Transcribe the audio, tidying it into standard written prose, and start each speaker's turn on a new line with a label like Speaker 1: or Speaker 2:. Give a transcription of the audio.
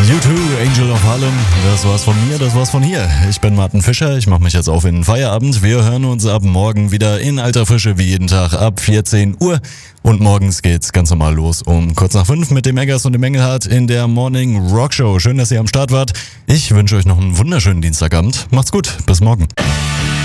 Speaker 1: U2, Angel of Harlem, das war's von mir, das war's von hier. Ich bin Martin Fischer, ich mache mich jetzt auf in den Feierabend. Wir hören uns ab morgen wieder in alter Frische wie jeden Tag ab 14 Uhr. Und morgens geht's ganz normal los um kurz nach 5 mit dem Eggers und dem Engelhardt in der Morning Rock Show. Schön, dass ihr am Start wart. Ich wünsche euch noch einen wunderschönen Dienstagabend. Macht's gut, bis morgen.